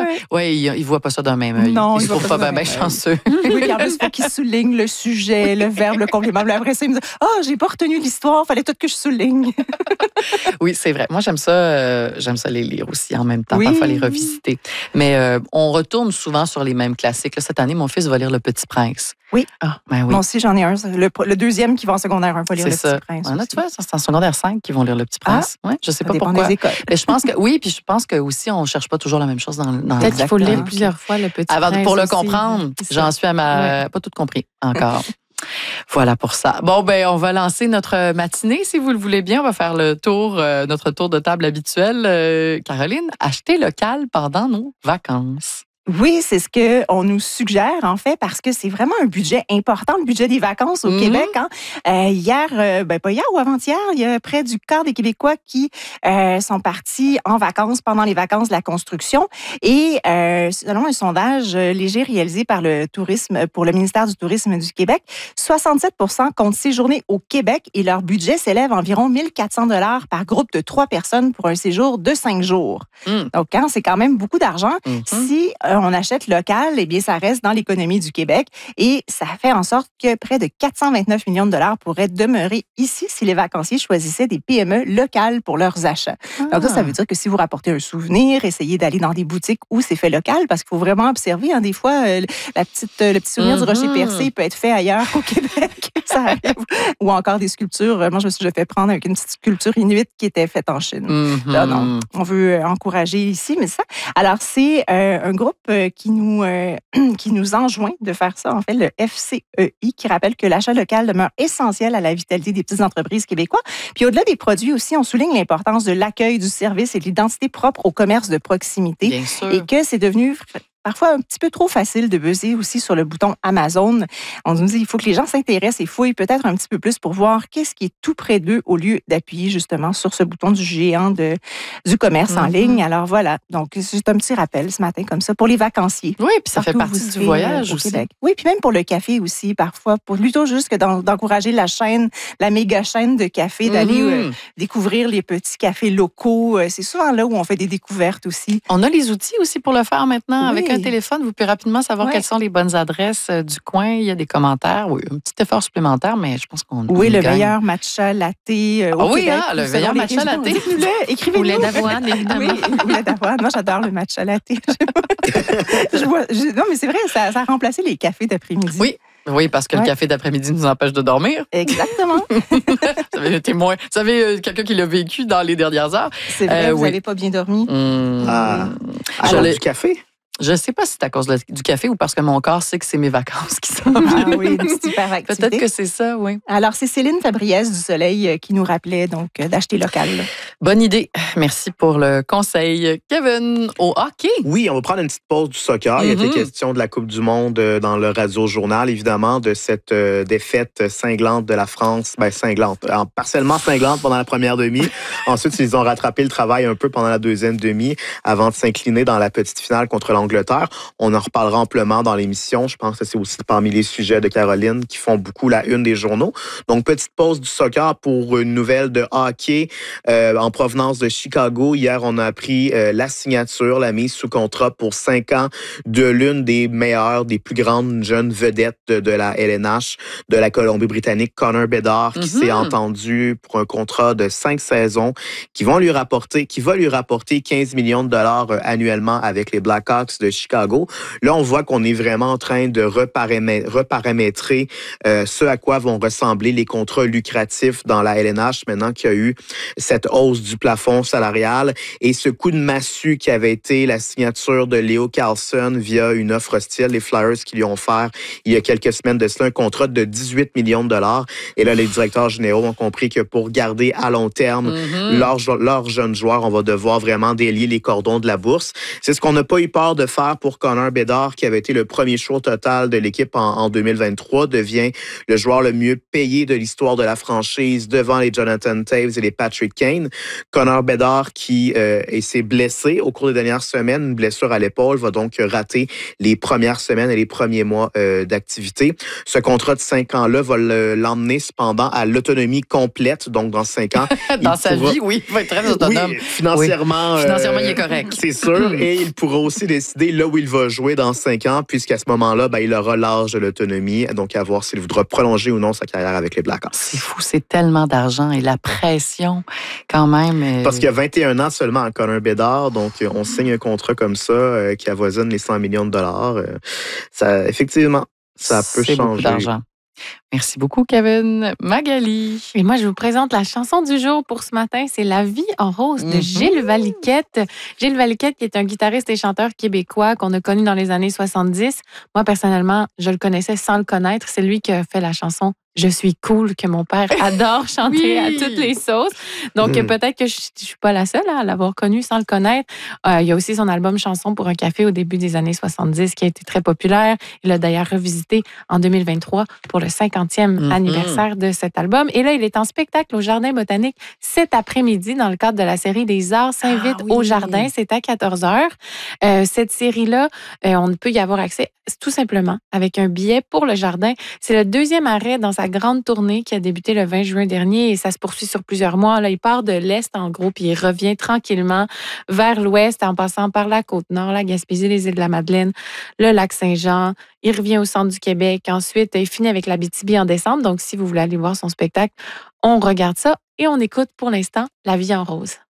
Oui, il ne voit pas ça d'un même œil. Non, il se trouve pas bien chanceux. Oui, puis en plus, il faut qu'il souligne le sujet, le verbe, le complément. Après ça, il me dit « j'ai pas retenu l'histoire, fallait tout que je souligne. » Oui, c'est vrai. Moi, j'aime ça les lire aussi en même temps, parfois les revisiter. Mais on retourne souvent sur les mêmes classiques. Là, cette année, mon fils va lire Le Petit Prince. Oui. Ben oui. Moi aussi, j'en ai un. Le deuxième qui va en secondaire 1 va lire Le Petit Prince. Là, tu vois, c'est en secondaire 5 qui vont lire Le Petit Prince. Ouais, je sais pas pourquoi. Des écoles. Mais je pense que oui, puis je pense que aussi on cherche pas toujours la même chose dans peut-être qu'il faut le lire plusieurs fois, Le Petit Prince. Pour le aussi. comprendre. J'en suis à pas tout compris encore. Voilà pour ça. Bon, ben, on va lancer notre matinée, si vous le voulez bien. On va faire notre tour de table habituel. Caroline, acheter local pendant nos vacances. Oui, c'est ce qu'on nous suggère, en fait, parce que c'est vraiment un budget important, le budget des vacances au Québec. Hein. Hier, pas hier ou avant-hier, il y a près du quart des Québécois qui sont partis en vacances pendant les vacances de la construction. Et selon un sondage léger réalisé par pour le ministère du Tourisme du Québec, 67 % comptent séjourner au Québec et leur budget s'élève à environ 1 400 $ par groupe de 3 personnes pour un séjour de 5 jours. Donc, c'est quand même beaucoup d'argent. Si on achète local, eh bien, ça reste dans l'économie du Québec et ça fait en sorte que près de 429 millions de dollars pourraient demeurer ici si les vacanciers choisissaient des PME locales pour leurs achats. Donc ça veut dire que si vous rapportez un souvenir, essayez d'aller dans des boutiques où c'est fait local parce qu'il faut vraiment observer. Des fois, le petit souvenir du rocher percé peut être fait ailleurs qu'au Québec. Ça arrive. Ou encore des sculptures. Moi, je me suis fait prendre avec une petite sculpture inuite qui était faite en Chine. Là, non, on veut encourager ici, mais ça. Alors, c'est un groupe qui nous enjoint de faire ça, en fait, le FCEI, qui rappelle que l'achat local demeure essentiel à la vitalité des petites entreprises québécoises. Puis au-delà des produits aussi, on souligne l'importance de l'accueil, du service et de l'identité propre au commerce de proximité. Bien sûr. Et que c'est devenu parfois un petit peu trop facile de buzzer aussi sur le bouton Amazon. On nous dit qu'il faut que les gens s'intéressent et fouillent peut-être un petit peu plus pour voir qu'est-ce qui est tout près d'eux au lieu d'appuyer justement sur ce bouton du géant du commerce en ligne. Alors voilà, donc c'est un petit rappel ce matin comme ça pour les vacanciers. Oui, puis ça fait partie du voyage aussi. Québec. Oui, puis même pour le café aussi, parfois, plutôt juste que d'encourager la méga chaîne de café, d'aller découvrir les petits cafés locaux. C'est souvent là où on fait des découvertes aussi. On a les outils aussi pour le faire maintenant. Avec un téléphone, vous pouvez rapidement savoir quelles sont les bonnes adresses du coin. Il y a des commentaires. Oui, un petit effort supplémentaire, mais je pense qu'on Oui, le meilleur matcha latte au Québec. Le meilleur matcha latte. Écrivez-nous. Ou lait d'avoine, évidemment. Oui, lait d'avoine. Moi, j'adore le matcha latte. Non, mais c'est vrai, ça a remplacé les cafés d'après-midi. Oui, parce que le café d'après-midi nous empêche de dormir. Exactement. Vous avez été Vous savez, quelqu'un qui l'a vécu dans les dernières heures. C'est vrai, vous n'avez pas bien dormi. Du café? Je ne sais pas si c'est à cause du café ou parce que mon corps sait que c'est mes vacances qui sont. Oui, une petite hyperactivité. Peut-être que c'est ça, oui. Alors, c'est Céline Fabriès du Soleil qui nous rappelait donc d'acheter local. Bonne idée. Merci pour le conseil. Kevin, au hockey. Oui, on va prendre une petite pause du soccer. Il y a été question de la Coupe du Monde dans le Radio-Journal, évidemment, de cette défaite cinglante de la France. Partiellement cinglante pendant la première demi. Ensuite, ils ont rattrapé le travail un peu pendant la deuxième demi avant de s'incliner dans la petite finale contre l'Angleterre. On en reparlera amplement dans l'émission. Je pense que c'est aussi parmi les sujets de Caroline qui font beaucoup la une des journaux. Donc, petite pause du soccer pour une nouvelle de hockey en provenance de Chicago. Hier, on a appris la signature, la mise sous contrat pour 5 ans de l'une des meilleures, des plus grandes jeunes vedettes de la LNH, de la Colombie-Britannique, Connor Bedard, qui s'est entendu pour un contrat de 5 saisons qui va lui rapporter 15 millions de dollars annuellement avec les Blackhawks de Chicago. Là, on voit qu'on est vraiment en train de reparamétrer ce à quoi vont ressembler les contrats lucratifs dans la LNH maintenant qu'il y a eu cette hausse du plafond salarial et ce coup de massue qui avait été la signature de Leo Carlsson via une offre hostile, les Flyers qui lui ont offert il y a quelques semaines de cela un contrat de 18 millions de dollars. Et là, les directeurs généraux ont compris que pour garder à long terme leurs jeunes joueurs, on va devoir vraiment délier les cordons de la bourse. C'est ce qu'on n'a pas eu peur de faire pour Connor Bedard, qui avait été le premier choix total de l'équipe en 2023, devient le joueur le mieux payé de l'histoire de la franchise devant les Jonathan Toews et les Patrick Kane. Connor Bedard qui s'est blessé au cours des dernières semaines, une blessure à l'épaule, va donc rater les premières semaines et les premiers mois d'activité. Ce contrat de 5 ans-là va l'emmener cependant à l'autonomie complète, donc dans 5 ans. Dans sa vie, oui, il va être très autonome. Oui, financièrement, financièrement, il est correct. C'est sûr, et il pourra aussi décider décider là où il va jouer dans 5 ans, puisqu'à ce moment-là, il aura l'âge de l'autonomie. Donc, à voir s'il voudra prolonger ou non sa carrière avec les Blackhawks. C'est fou, c'est tellement d'argent et la pression quand même. Parce qu'il y a 21 ans seulement à Connor Bedard, donc on signe un contrat comme ça qui avoisine les 100 millions de dollars. Ça, effectivement, ça peut changer. C'est beaucoup d'argent. Merci beaucoup, Kevin. Magali. Et moi, je vous présente la chanson du jour pour ce matin. C'est La vie en rose de Gilles Valiquette. Gilles Valiquette, qui est un guitariste et chanteur québécois qu'on a connu dans les années 70. Moi, personnellement, je le connaissais sans le connaître. C'est lui qui a fait la chanson Je suis cool, que mon père adore chanter à toutes les sauces. Donc, peut-être que je ne suis pas la seule à l'avoir connu sans le connaître. Il y a aussi son album Chanson pour un café au début des années 70 qui a été très populaire. Il l'a d'ailleurs revisité en 2023 pour le 50e anniversaire de cet album. Et là, il est en spectacle au Jardin botanique cet après-midi dans le cadre de la série des Arts s'invite au Jardin. C'est à 14h. Cette série-là, on peut y avoir accès tout simplement avec un billet pour le Jardin. C'est le 2e arrêt dans sa grande tournée qui a débuté le 20 juin dernier et ça se poursuit sur plusieurs mois. Là, il part de l'Est en gros puis il revient tranquillement vers l'Ouest en passant par la Côte-Nord, la Gaspésie, les îles de la Madeleine, le lac Saint-Jean. Il revient au centre du Québec. Ensuite, il finit avec l'Abitibi en décembre. Donc, si vous voulez aller voir son spectacle, on regarde ça et on écoute pour l'instant La vie en rose.